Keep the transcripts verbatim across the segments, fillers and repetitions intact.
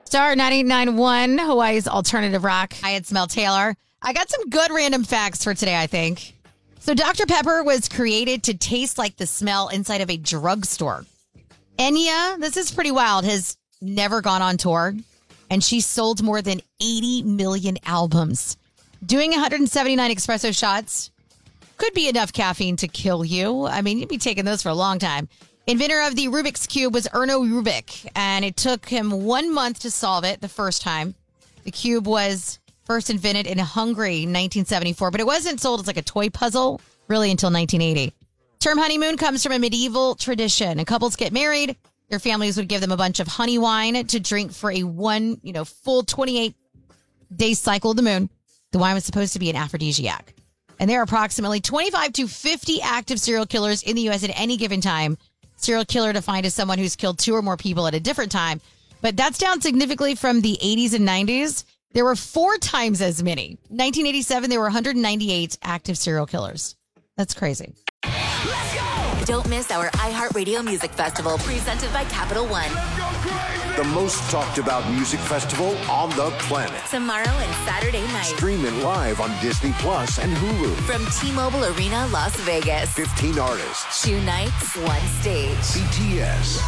Star ninety-nine point one, Hawaii's alternative rock. Hi, it's Mel Taylor. I got some good random facts for today, I think. So Doctor Pepper was created to taste like the smell inside of a drugstore. Enya, this is pretty wild, has never gone on tour, and she sold more than eighty million albums. Doing one hundred seventy-nine espresso shots could be enough caffeine to kill you. I mean, you'd be taking those for a long time. Inventor of the Rubik's Cube was Erno Rubik, and it took him one month to solve it the first time. The cube was first invented in Hungary in nineteen seventy-four, but it wasn't sold as like a toy puzzle really until nineteen eighty. Term honeymoon comes from a medieval tradition. And couples get married, their families would give them a bunch of honey wine to drink for a one, you know, full twenty-eight day cycle of the moon. The wine was supposed to be an aphrodisiac. And there are approximately twenty-five to fifty active serial killers in the U S at any given time. Serial killer defined as someone who's killed two or more people at a different time. But that's down significantly from the eighties and nineties. There were four times as many. nineteen eighty-seven, there were one hundred ninety-eight active serial killers. That's crazy. Let's go! Don't miss our iHeartRadio Music Festival presented by Capital One. The most talked about music festival on the planet. Tomorrow and Saturday night. Stream it live on Disney Plus and Hulu. From T-Mobile Arena, Las Vegas. fifteen artists. Two nights, one stage. B T S.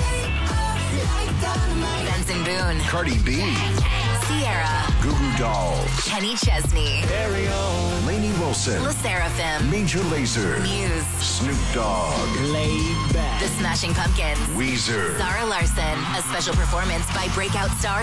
Benson Boone. Cardi B. Sierra. Goo Goo Dolls. Kenny Chesney. Carry On. Lainey Wilson. La Seraphim. Major Lazer. Muse. Snoop Dogg. Laid Back. The Smashing Pumpkins. Weezer. Zara Larson. A special performance by breakout star